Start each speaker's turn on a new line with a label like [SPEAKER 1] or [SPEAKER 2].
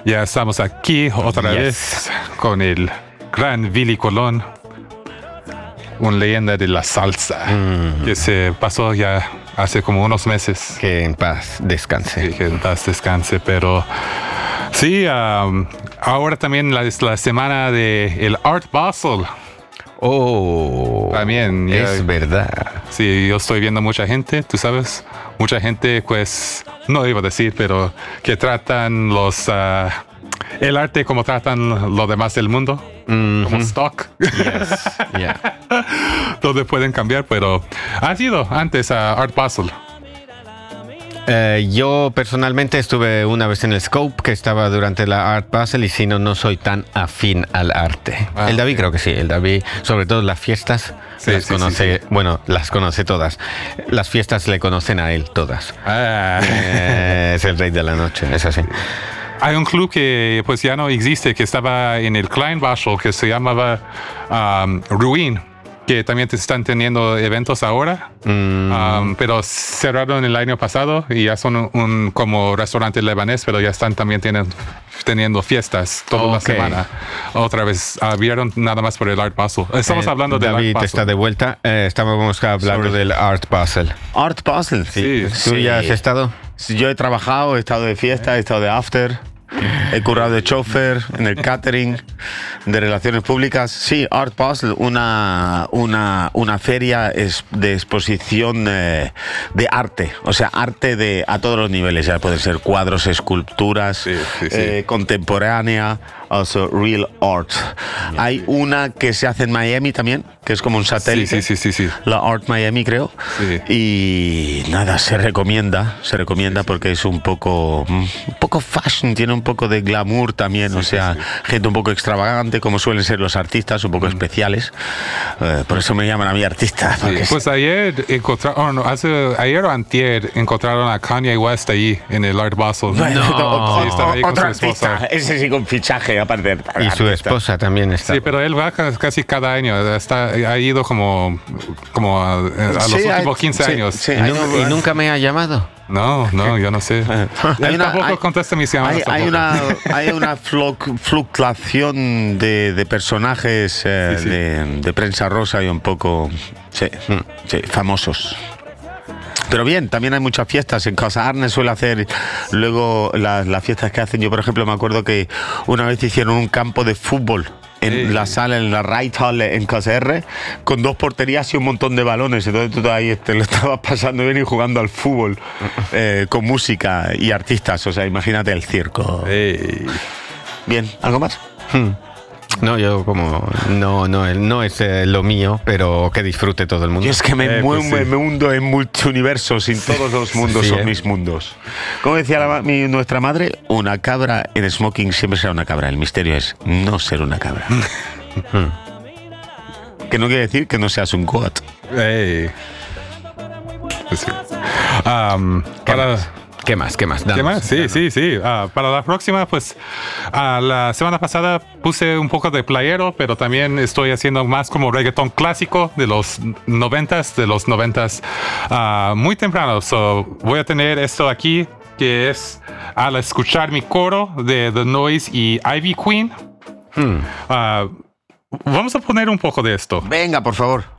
[SPEAKER 1] Ya estamos aquí otra vez con el gran Willy Colón, una leyenda de la salsa, que se pasó ya hace como unos meses.
[SPEAKER 2] Que en paz descanse.
[SPEAKER 1] Sí, que en paz descanse, pero sí, ahora también es la semana de el Art Basel.
[SPEAKER 2] Oh,
[SPEAKER 1] también
[SPEAKER 2] es verdad.
[SPEAKER 1] Sí, yo estoy viendo mucha gente, tú sabes, mucha gente, pues, no iba a decir, pero que tratan el arte como tratan los demás del mundo, como stock.
[SPEAKER 2] Yes. Yeah.
[SPEAKER 1] Donde pueden cambiar, pero ¿has ido antes a Art Basel?
[SPEAKER 2] Yo personalmente estuve una vez en el Scope, que estaba durante la Art Basel, y si no soy tan afín al arte. El David creo que sí, el David, sobre todo las fiestas, las conoce, sí. Bueno, las conoce todas. Las fiestas le conocen a él todas. Es el rey de la noche, es así.
[SPEAKER 1] Hay un club que pues ya no existe, que estaba en el Klein Basel, que se llamaba Ruin, que también están teniendo eventos ahora, pero cerraron el año pasado y ya son un como restaurante libanés, pero ya están también teniendo fiestas toda la semana. Otra vez abrieron nada más por el Art Basel. Estamos hablando del Art Basel.
[SPEAKER 2] David está de vuelta. Estábamos hablando del Art Basel.
[SPEAKER 3] Art Basel,
[SPEAKER 1] sí.
[SPEAKER 2] ¿Tú ya has estado?
[SPEAKER 3] Yo he trabajado, he estado de fiesta, he estado de after. He currado de chofer, en el catering, de relaciones públicas. Sí, Art Basel, una feria de exposición de arte. O sea, arte a todos los niveles. Ya pueden ser cuadros, esculturas, contemporánea, also real art. Hay una que se hace en Miami también, que es como un satélite.
[SPEAKER 1] Sí.
[SPEAKER 3] La Art Miami, creo.
[SPEAKER 1] Sí.
[SPEAKER 3] Y nada, se recomienda porque es un poco fashion, tiene un poco de glamour también, gente un poco extravagante, como suelen ser los artistas, un poco especiales. Por eso me llaman a mí artista.
[SPEAKER 1] Pues ayer o antier encontraron a Kanye West ahí en el Art Basel.
[SPEAKER 3] Estaba ahí con su esposa. Ese sí con fichaje, aparte.
[SPEAKER 2] Y su esposa también está.
[SPEAKER 1] Sí, pero él va casi cada año. Ha ido como a los últimos 15 años.
[SPEAKER 2] Sí, ¿Y nunca me ha llamado?
[SPEAKER 1] No, yo no sé. Él tampoco contesta mis llamadas.
[SPEAKER 3] Hay una fluctuación de personajes de prensa rosa y un poco famosos. Pero bien, también hay muchas fiestas. En Casa Arne suele hacer luego las fiestas que hacen. Yo, por ejemplo, me acuerdo que una vez hicieron un campo de fútbol en la sala, en la Right Hall en Casa R, con 2 porterías y un montón de balones. Entonces tú ahí lo estabas pasando bien y jugando al fútbol con música y artistas. O sea, imagínate el circo. Bien, ¿algo más?
[SPEAKER 2] No, yo como no es lo mío, pero que disfrute todo el mundo.
[SPEAKER 3] Yo es que me hundo en multiuniversos y todos los mundos son mis mundos. Como decía nuestra madre, una cabra en smoking siempre será una cabra. El misterio es no ser una cabra. Que no quiere decir que no seas un goat.
[SPEAKER 2] ¿Qué más?
[SPEAKER 1] Sí. Para la próxima, pues, la semana pasada puse un poco de playero, pero también estoy haciendo más como reggaetón clásico de los 90s, muy temprano. Voy a tener esto aquí, que es al escuchar mi coro de The Noise y Ivy Queen. Vamos a poner un poco de esto.
[SPEAKER 3] Venga, por favor.